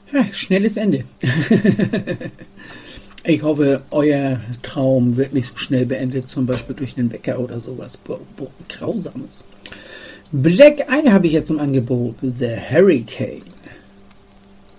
Ja, schnelles Ende. Ich hoffe, euer Traum wird nicht so schnell beendet, zum Beispiel durch einen Wecker oder sowas. Grausames. Black Eye habe ich jetzt im Angebot. The Hurricane.